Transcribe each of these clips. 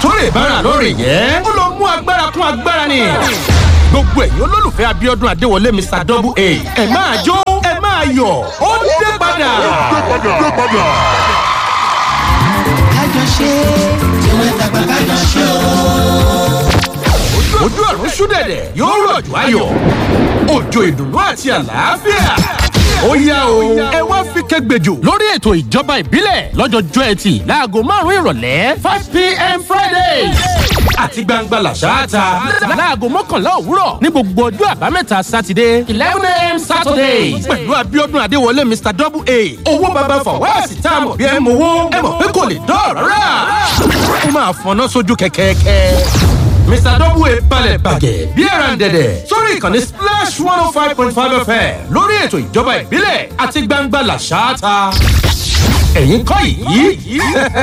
tó lè bára lórí yẹ. ó lọ mú agbára kún agbára ni. gbogbo ẹ̀yin olólùfẹ́ Abíọ́dún Adéwọlé Mr. Double A ẹ máa jó ẹ máa yọ̀ ó dé padà. kájọ ṣe tí wọ́n tàgbà kájọ ṣe o. ojú ọ̀run ṣúdẹ̀dẹ̀ yóò rọ̀jò ayọ̀ òjò ìdùnnú àti àlàáfíà. ó yá o ẹ wá fi kẹgbẹ́jọ lórí ètò ìjọba ìbílẹ̀ lọ́jọ́jọ́ ẹtì láago 5 ìrọ̀lẹ́ 5 p.m. Friday àti gbangba làṣááta láago 11 òwúrọ̀ ní gbogbo ọjọ́ àbámẹ́ta sátidé 11 a.m. Saturday pẹ̀lú Abíọ́dún Adéwọlé Mr. Double A owó baba fọwọ́sì tá a mọ̀ bí ẹ mọ̀ owó ẹ mọ̀ pé kò lè dọ́ọ̀rọ̀ rà ó máa fọná sójú kẹ̀kẹ́kẹ́. Mr. Double A balẹ̀ bàgẹ́ bí ẹran dẹ̀dẹ̀ sórí ìkànnì Splash 105.5 FM lórí ètò ìjọba ìbílẹ̀ àti gbangba làṣááta. ẹ̀yin kọ́ yìí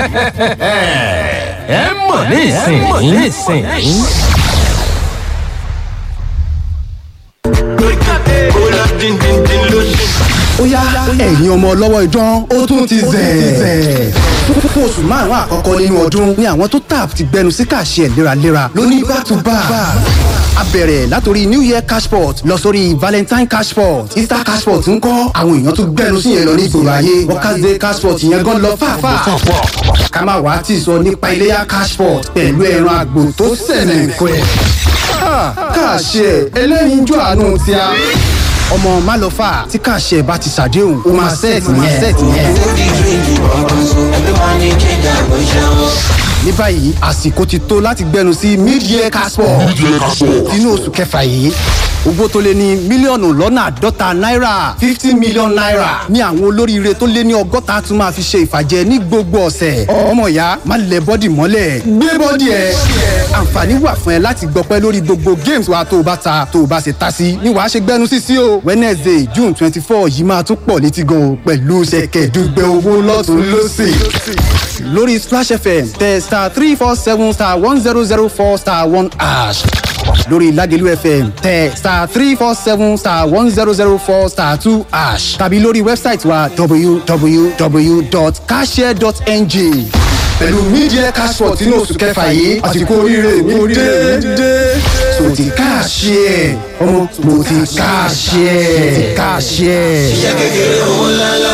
ẹ mọ̀ ní ìsìn. ó yá ẹ̀yin ọmọ ọlọ́wọ́ idán ó tún ti zẹ̀. fún oṣù márùn-ún àkọ́kọ́ nínú ọdún ni àwọn tó tap ti gbẹnu sí kàṣẹ léraléra lóní back to back. a bẹ̀rẹ̀ látòrí New Year cashport lọ sórí Valentine cashport Easter cashport ń kọ́ àwọn èèyàn tó gbẹnu sí yẹn lọ ní ìgboro ayé Workers Day cashport yẹn gan lọ fàáfàá. ká má wàá tì sọ nípa iléyá cashport pẹ̀lú ẹran àgbò tó sẹ̀nẹ̀ nǹkan ẹ̀. kàṣẹ ẹlẹ́yinjú àánú tí a ọmọ málọ́fà tí kàṣẹ bá ti ṣàdéhùn ó máa sẹ́ẹ̀tì yẹn. ní báyìí àsìkò ti tó láti gbẹnu sí mid-year casport inú oṣù kẹfà yìí owó tó lé ní mílíọ̀nù lọ́nà àádọ́ta náírà 50 million naira ní àwọn olóríire tó lé ní ọgọ́ta tún máa fi ṣe ìfàjẹ ní gbogbo ọ̀sẹ̀. ọmọ ìyá má lẹ bọ́dì mọ́lẹ̀ gbé bọ́dì ẹ̀. àǹfààní wà fún ẹ láti gbọpẹ́ lórí gbogbo games wa tó o bá ta tó o bá ṣe ta sí ni wàá ṣe gbẹnu sí sí o. Wednesday June 24 yìí máa tún pọ̀ létí gan o pẹ̀lú ṣẹ̀kẹ̀dùgbẹ̀ owó lọ́tún lọ́sì lórí Splash FM tẹ *347*1004*1# lórí Lagelu FM tẹ *347*1004*2# tàbí lórí wẹ́bsáìtì wa www.cashare.ng pẹ̀lú media cashport inú oṣù kẹfà yìí àsìkò oríire mi dé so ti Cashare ọmọ mo ti Cashare. iṣẹ́ kékeré owó ńláńlá.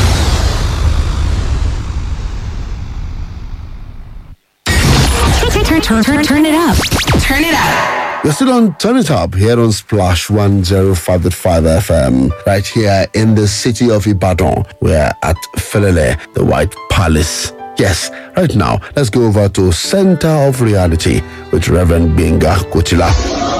Turn it up. Turn it up. You're still on Turn It Up here on Splash 105.5 FM, right here in the city of Ibadan. We're at Felele, the White Palace. Yes, right now, let's go over to Center of Reality with Reverend Benga Kotila.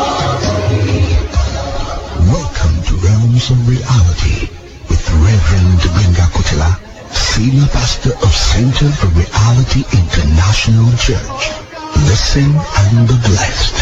Welcome to Realms of Reality with Reverend Benga Kotila, Senior Pastor of Center of Reality International Church. Listen and be blessed.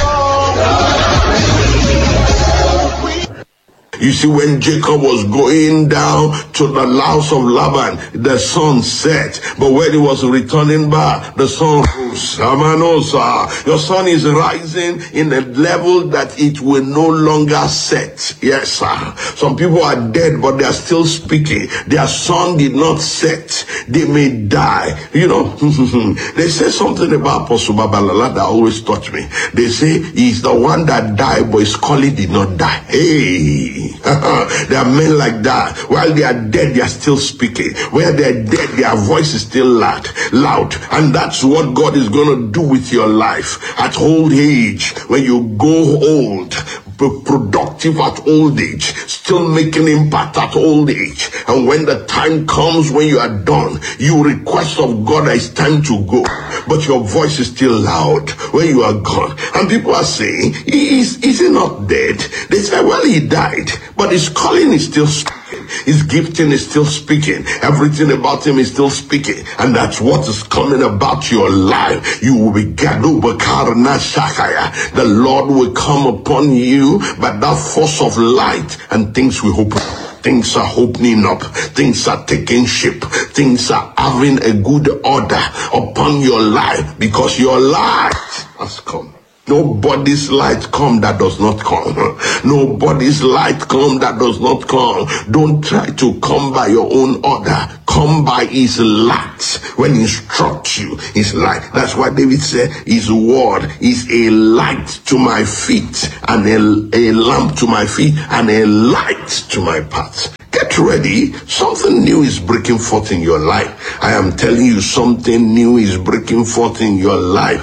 You see, when Jacob was going down to the house of Laban, the sun set. But when he was returning back, the sun rose. Amanosa, your sun is rising in a level that it will no longer set. Yes, sir. Some people are dead, but they are still speaking. Their sun did not set. They may die. You know, they say something about Apostle Babalala that always touched me. They say he's the one that died, but his calling did not die. Hey. There are men like that. While they are dead, they are still speaking. Where they are dead, their voice is still loud. And that's what God is going to do with your life. At old age, when you go old, productive at old age, still making impact at old age. And when the time comes when you are done, you request of God that it's time to go. But your voice is still loud when you are gone. And people are saying, is he not dead? They say, well, he died, but his calling is still speaking. His gifting is still speaking. Everything about him is still speaking. And that's what is coming about your life. You will be Gadubakarna Shakaya. The Lord will come upon you by that force of light, and things will open. Things are opening up. Things are taking shape. Things are having a good order upon your life, because your light has come. Nobody's light come that does not come. Nobody's light come that does not come. Don't try to come by your own order. come by his light. When he instructs you, his light. That's why David said his word is a light to my feet and a lamp to my feet and a light to my path. Get ready. Something new is breaking forth in your life. I am telling you, something new is breaking forth in your life.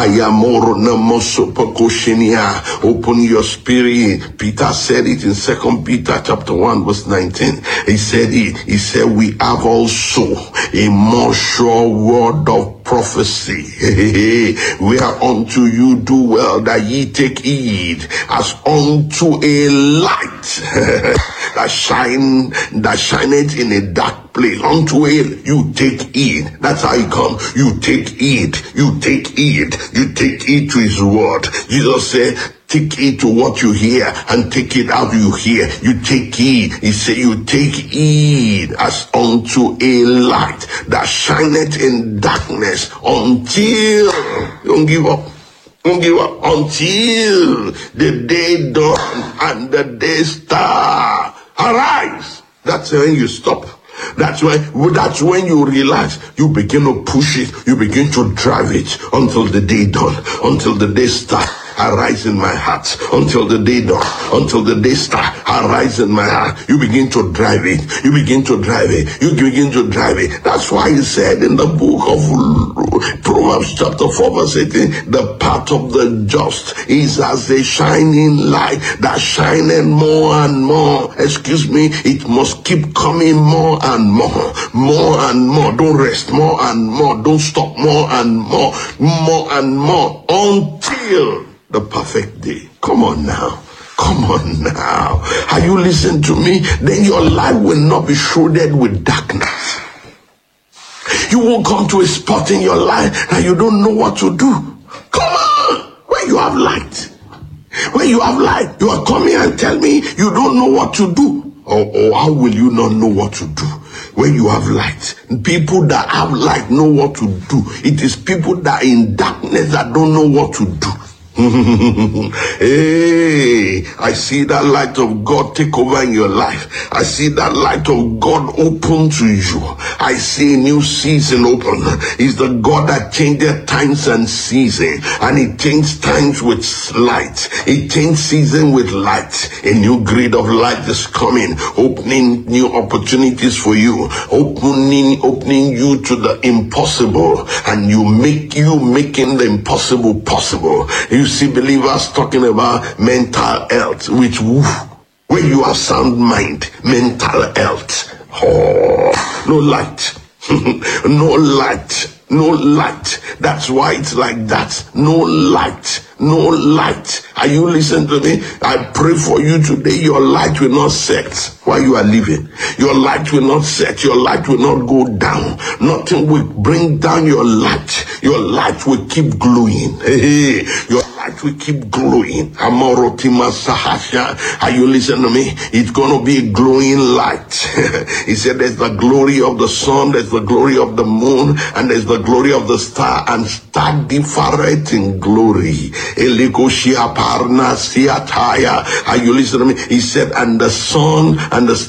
Open your spirit. Peter said it in 2 Peter chapter 1 verse 19. He said, we have also a more sure word of prophecy. Whereunto you do well that ye take heed, as unto a light that shineth in a dark place. Unto it you take heed. That's how it comes. You take heed. You take heed. You take heed to his word. Jesus said, take heed to what you hear and take it out you hear. You take heed. He said, you take heed as unto a light that shineth in darkness until, don't give up. Don't give up until the day dawn and the day star arise. That's when you stop. That's when you relax. You begin to push it. You begin to drive it until the day dawn, until the day star arise in my heart, until the day dawn, until the day star arise in my heart. You begin to drive it. You begin to drive it. You begin to drive it. That's why he said in the book of Proverbs chapter 4 verse 18, the path of the just is as a shining light that shineth more and more. Excuse me, it must keep coming more and more, more and more. Don't rest, more and more. Don't stop, more and more, more and more, until the perfect day. Come on now. Come on now. Are you listening to me? Then your life will not be shrouded with darkness. You won't come to a spot in your life that you don't know what to do. Come on. When you have light. When you have light, you are coming and tell me you don't know what to do. Or how will you not know what to do? When you have light. People that have light know what to do. It is people that are in darkness that don't know what to do. Hey, I see that light of God take over in your life. I see that light of God open to you. I see a new season open. He's the God that changes times and season, and he changes times with light. He changes season with light. A new grade of light is coming, opening new opportunities for you, opening you to the impossible, and making the impossible possible. You see believers talking about mental health, which when you have sound mind, mental health. Oh, no light. No light. No light. That's why it's like that. No light. No light. Are you listening to me? I pray for you today. Your light will not set while you are living. Your light will not set. Your light will not go down. Nothing will bring down your light. Your light will keep glowing. Hey, your light will keep glowing. Amorotima Sahasha. Are you listening to me? It's going to be a glowing light. He said there's the glory of the sun, there's the glory of the moon, and there's the glory of the star, and star different in glory. Are you listening to me? He said, and the sun and the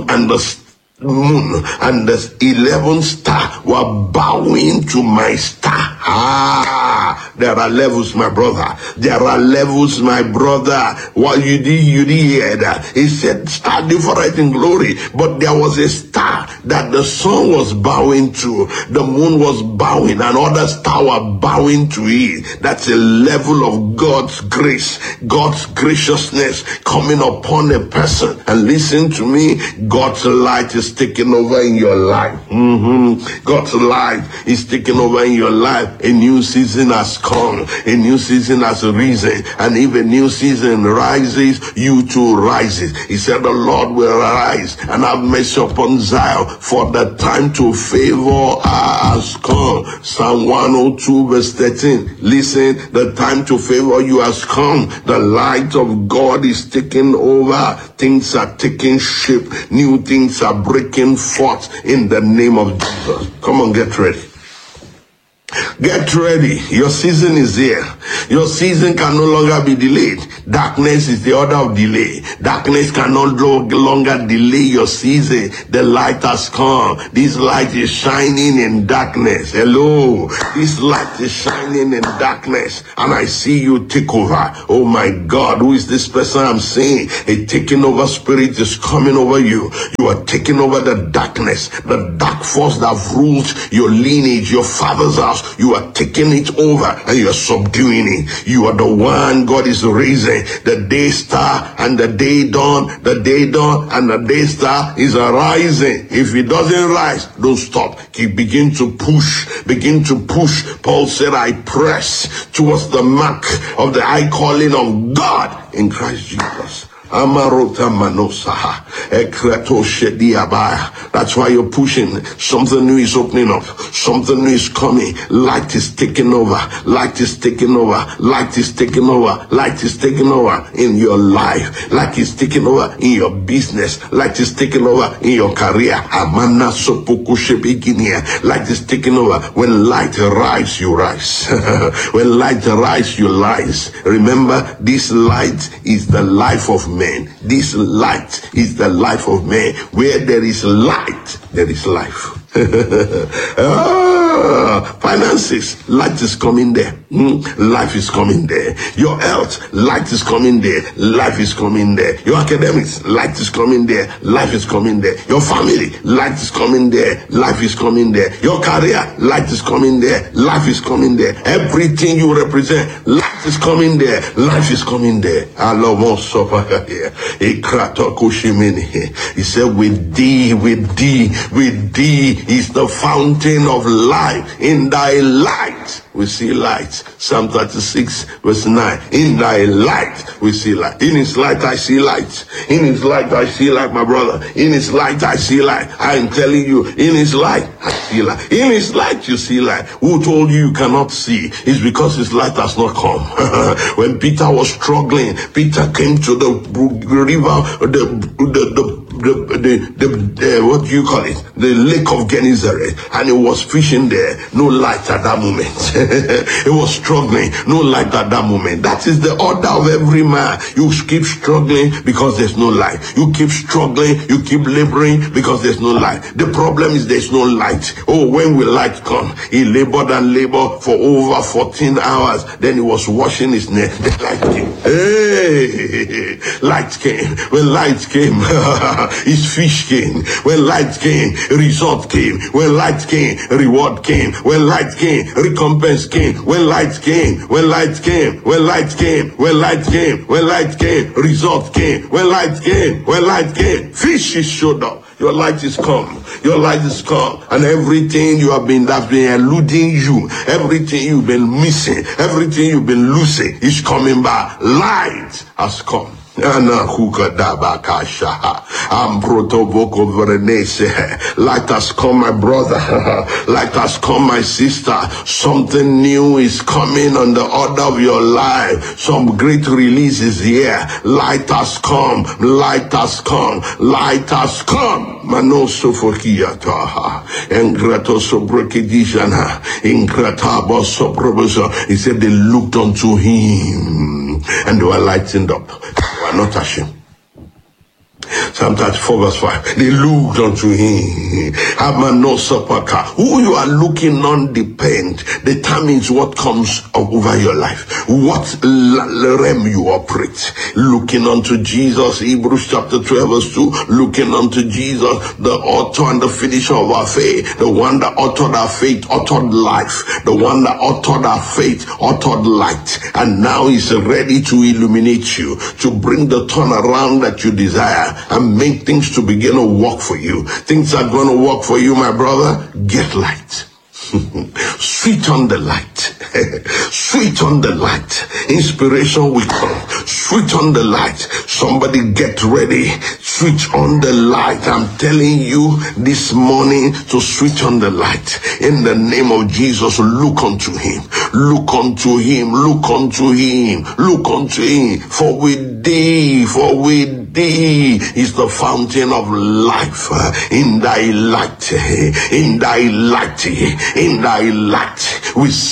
moon and the 11 star were bowing to my star. There are levels, my brother. There are levels, my brother. What you did hear that. He said star different in glory, but there was a star that the sun was bowing to, the moon was bowing, and other stars were bowing to it. That's a level of God's grace, God's graciousness coming upon a person. And listen to me, God's light is taking over in your life. God's light is taking over in your life. A new season has come. A new season has risen. And if a new season rises, you too rises. He said the Lord will arise and have mercy upon Zion, for the time to favor has come. Psalm 102 verse 13. Listen, the time to favor you has come. The light of God is taking over. Things are taking shape. New things are breaking forth in the name of Jesus. Come on, get ready. Get ready. Your season is here. Your season can no longer be delayed. Darkness is the order of delay. Darkness cannot no longer delay your season. The light has come. This light is shining in darkness. Hello. This light is shining in darkness. And I see you take over. Oh my God, who is this person I'm seeing? A taking over spirit is coming over you. You are taking over the darkness, the dark force that rules your lineage, your father's house. You are taking it over and you are subduing it. You are the one God is raising. The day star and the day dawn, the day dawn and the day star is arising. If it doesn't rise, don't stop. Begin to push. Begin to push. Paul said, I press towards the mark of the high calling of God in Christ Jesus. Amarota manosaha, ekreto shediabaya. That's why you're pushing. Something new is opening up. Something new is coming. Light is taking over. Light is taking over. Light is taking over. Light is taking over in your life. Light is taking over in your business. Light is taking over in your career. Amana sopoku shebeginia. Light is taking over. When light rise, you rise. When light rise, you rise. Remember, this light is the life of man. This light is the life of man. Where there is light, there is life. Finances, light is coming there. Life is coming there. Your health, light is coming there. Life is coming there. Your academics, light is coming there. Life is coming there. Your family, light is coming there. Life is coming there. Your career, light is coming there. Life is coming there. Everything you represent, light is coming there. Life is coming there. He said, with thee is the fountain of life. In thy light we see light. Psalm 36 verse 9. In thy light we see light. In his light I see light. In his light I see light, my brother. In his light I see light. I am telling you, in his light I see light. In his light you see light. Who told you you cannot see? It's because his light has not come. When Peter was struggling, Peter came to the river, what do you call it? The lake of Gennesaret, and he was fishing there. No light at that moment. He was struggling. No light at that moment. That is the order of every man. You keep struggling because there's no light. You keep struggling. You keep laboring because there's no light. The problem is there's no light. Oh, when will light come? He labored and labored for over 14 hours. Then he was washing his neck. The light came. Hey, light came. When light came, his fish came. When light came, result came. When light came, reward came. When light came, recompense came. When light came, when light came, when light came, when light came, when light came, result came. When light came, when light came, fishes showed up. Your light is come. Your light is come. And everything you have been, that's been eluding you, everything you've been missing, everything you've been losing is coming back. Light has come. Light has come, my brother. Light has come, my sister. Something new is coming on the order of your life. Some great release is here. Light has come. Light has come. Light has come. Manoso Fokiata. Engrato Sobrekidishana. Ingratabo Soproboso. He said they looked unto him and they were lightened up. They were not ashamed. Psalm 34 verse 5. They looked unto him. Who you are looking on determines what comes over your life. What realm you operate. Looking unto Jesus. Hebrews chapter 12 verse 2. Looking unto Jesus, the author and the finisher of our faith. The one that authored our faith, authored life. The one that authored our faith, authored light. And now he's ready to illuminate you, to bring the turnaround that you desire, and make things to begin to work for you. Things are going to work for you, my brother. Get light. Switch on the light. Switch on the light. Inspiration will come. Switch on the light. Somebody get ready. Switch on the light. I'm telling you this morning to switch on the light. In the name of Jesus, look unto him. Look unto him. Look unto him. Look unto him. For with thee is the fountain of life. In thy light. In thy light. In thy light. We see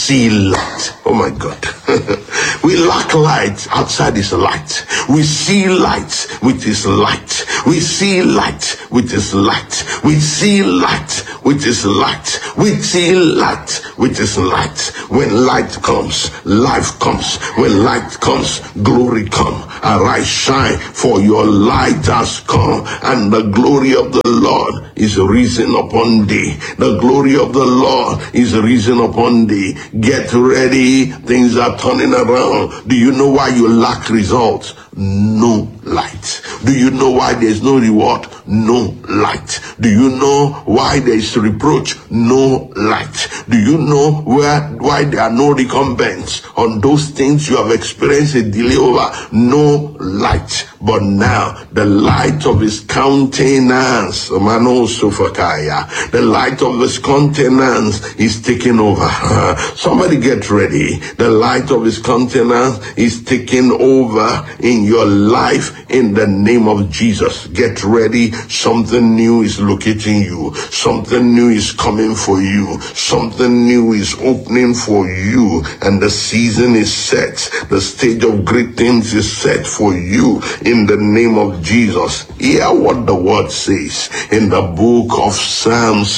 light. Oh my God. We lack light outside His light. We see light with His light. We see light with His light. We see light with His light. We see light with His light. When light comes, life comes. When light comes, glory comes. Arise, shine, for your light has come, and the glory of the Lord is risen upon thee. The glory of the Lord is risen upon thee. Get ready. Things are turning around. Do you know why you lack results? No light. Do you know why there's no reward? No light. Do you know why there's reproach? No light. Do you know why there are no recompense on those things you have experienced a delay over? No light. But now the light of His countenance, the light of His countenance is taking over. Somebody get ready. The light of His countenance is taking over in your life in the name of Jesus. Get ready. Something new is locating you. Something new is coming for you. Something new is opening for you. And the season is set. The stage of great things is set for you in the name of Jesus. Hear what the word says in the book of Psalms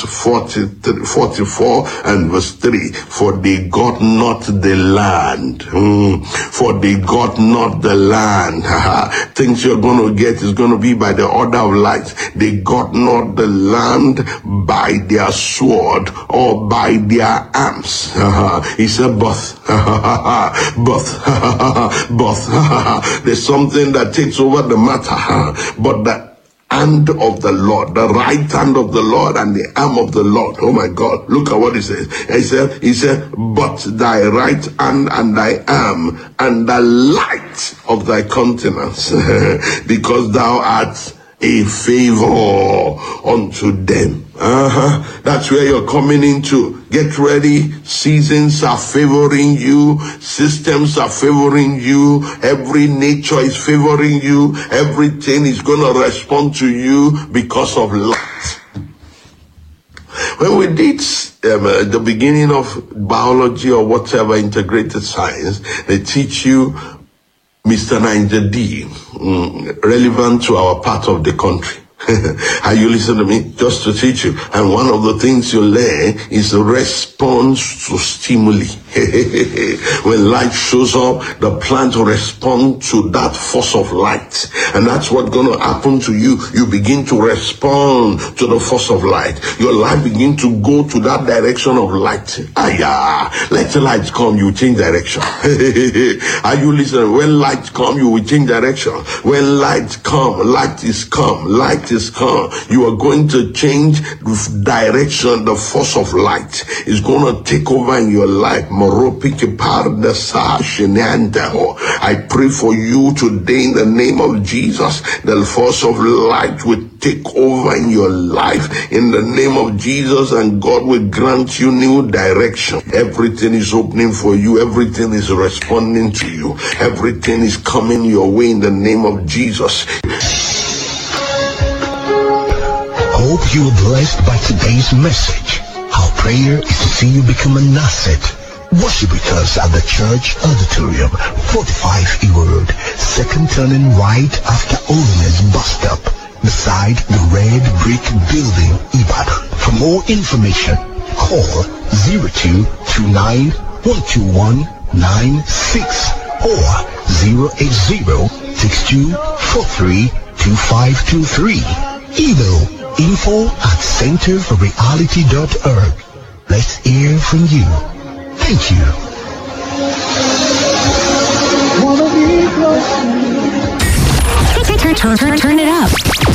44 and verse 3. For they got not the land. For they got not the land. Things you're going to get is going to be by the order of light. They got not the land by their sword or by their arms. He said both. Both. There's something that takes over the matter. But the hand of the Lord, the right hand of the Lord and the arm of the Lord. Oh my God, look at what he says. He said, but thy right hand and thy arm and the light of thy countenance, because thou art a favor unto them. That's where you're coming into. Get ready. Seasons are favoring you. Systems are favoring you. Every nature is favoring you. Everything is going to respond to you because of light. When we did the beginning of biology or whatever integrated science, they teach you Mr. 9D, relevant to our part of the country. Are you listening to me? Just to teach you. And one of the things you learn is the response to stimuli. When light shows up, the plant will respond to that force of light. And that's what's going to happen to you. You begin to respond to the force of light. Your life begins to go to that direction of light. Let the light come, you change direction. Are you listening? When light come, you will change direction. When light come, light is come. Light is come. You are going to change direction. The force of light is going to take over in your life. I pray for you today in the name of Jesus. The force of light will take over in your life in the name of Jesus, and God will grant you new direction. Everything is opening for you. Everything is responding to you. Everything is coming your way in the name of Jesus. Hope you were blessed by today's message. Our prayer is to see you become an asset. Worship with us at the Church Auditorium, 45 Ewa Road, second turning right after Holiness Bus Stop, beside the red brick building, Ibadan. For more information, call 0229-121-96 or 080-6243-2523. Email info@centerforreality.org. Let's hear from you. Thank you. Turn it up.